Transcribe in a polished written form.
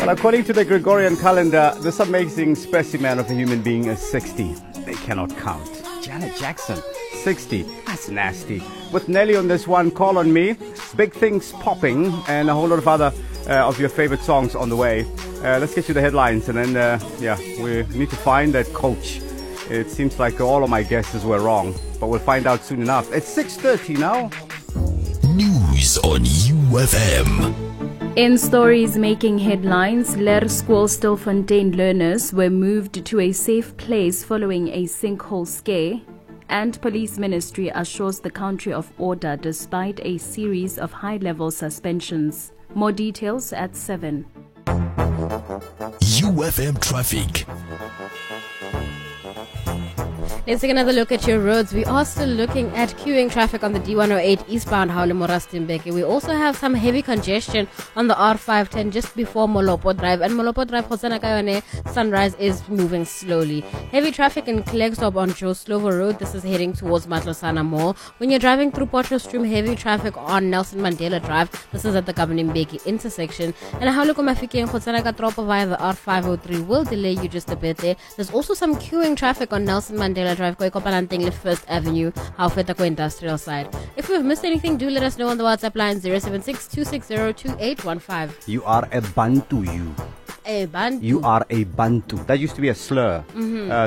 Well, according to the Gregorian calendar, this amazing specimen of a human being is 60. They cannot count. Janet Jackson, 60. That's nasty. With Nelly on this one, Call on Me, Big Things Popping, and a whole lot of other of your favorite songs on the way. Let's get you the headlines, and then, we need to find that coach. It seems like all of my guesses were wrong, but we'll find out soon enough. It's 6:30 now. News on UFM. In stories making headlines, Leer School Stilfontein learners were moved to a safe place following a sinkhole scare, and Police Ministry assures the country of order despite a series of high-level suspensions. More details at 7. UFM traffic. Let's take another look at your roads. We are still looking at queuing traffic on the D108 eastbound Haule-Morastinbeke. We also have some heavy congestion on the R510 just before Molopo Drive. And Molopo Drive, Hosanakayone, Sunrise is moving slowly. Heavy traffic in Klerksdorp on Joe Slovo Road. This is heading towards Matlosana Mall. When you're driving through Potchefstroom, heavy traffic on Nelson Mandela Drive. This is at the Governing Mbeki intersection. And Hauluko Mafiki and Hosanaka Tropa via the R503 will delay you just a bit there. There's also some queuing traffic on Nelson Mandela Drive, Koikopalanting, First Avenue, Haufetako Industrial Side. If we've missed anything, do let us know on the WhatsApp line 076-260-2815. You are a Bantu, you. A Bantu. You are a Bantu. That used to be a slur.